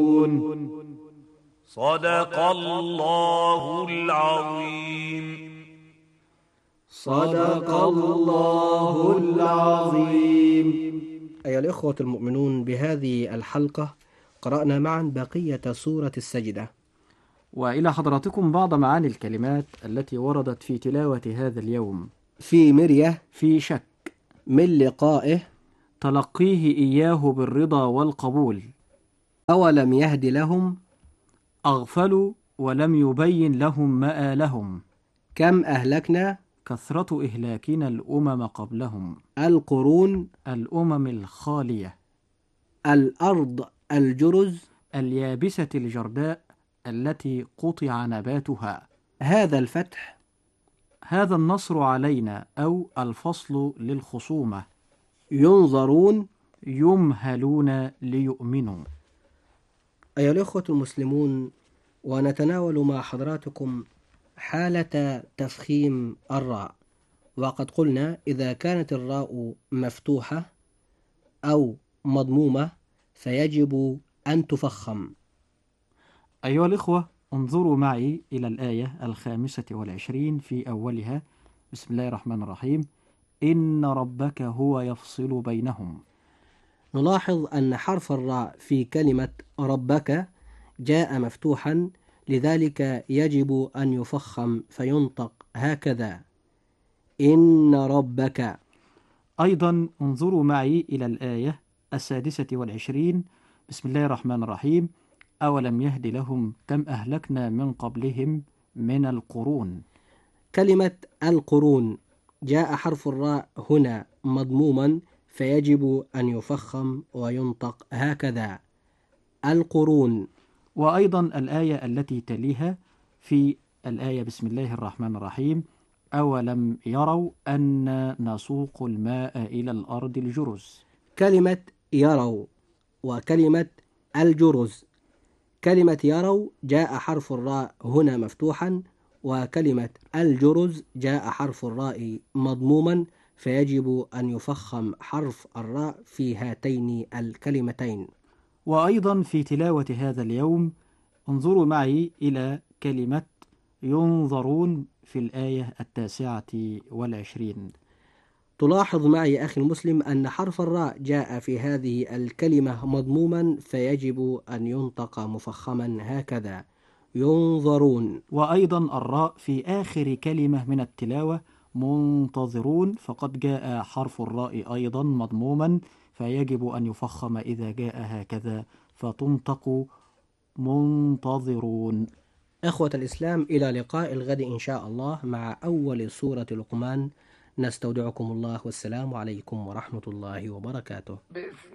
صدق الله العظيم. صدق الله العظيم. أيها الإخوة المؤمنون، بهذه الحلقة قرأنا معا بقية سورة السجدة، وإلى حضراتكم بعض معاني الكلمات التي وردت في تلاوة هذا اليوم. في مرية، في شك، من لقائه، تلقيه إياه بالرضا والقبول، أولم يهد لهم، أغفلوا ولم يبين لهم مآلهم، كم أهلكنا، كثرة إهلاكنا الأمم قبلهم، القرون، الأمم الخالية، الأرض الجرز، اليابسة الجرداء التي قطع نباتها، هذا الفتح، هذا النصر علينا أو الفصل للخصومة، ينظرون، يمهلون ليؤمنوا. أيها الإخوة المسلمون، ونتناول مع حضراتكم حالة تفخيم الراء. وقد قلنا إذا كانت الراء مفتوحة أو مضمومة فيجب أن تفخم. أيها الإخوة، انظروا معي إلى الآية 25 في أولها. بسم الله الرحمن الرحيم. إن ربك هو يفصل بينهم. نلاحظ أن حرف الراء في كلمة ربك جاء مفتوحا، لذلك يجب أن يفخم فينطق هكذا: إن ربك. أيضا انظروا معي إلى الآية 26. بسم الله الرحمن الرحيم. أولم يهد لهم كم أهلكنا من قبلهم من القرون. كلمة القرون جاء حرف الراء هنا مضموما، فيجب أن يفخم وينطق هكذا: القرون. وأيضا الآية التي تليها في الآية بسم الله الرحمن الرحيم. أولم يروا أن نسوق الماء إلى الأرض الجرز. كلمة يروا وكلمة الجرز، كلمة يروا جاء حرف الراء هنا مفتوحا، وكلمة الجرز جاء حرف الراء مضموما، فيجب أن يفخم حرف الراء في هاتين الكلمتين. وأيضا في تلاوة هذا اليوم انظروا معي إلى كلمة ينظرون في الآية 29. تلاحظ معي أخي المسلم أن حرف الراء جاء في هذه الكلمة مضموما، فيجب أن ينطق مفخما هكذا: ينظرون. وأيضا الراء في آخر كلمة من التلاوة منتظرون، فقد جاء حرف الراء أيضا مضموما، فيجب أن يفخم إذا جاء هكذا فتنطق منتظرون. إخوة الإسلام، إلى لقاء الغد إن شاء الله مع أول سورة لقمان. نستودعكم الله، والسلام عليكم ورحمة الله وبركاته.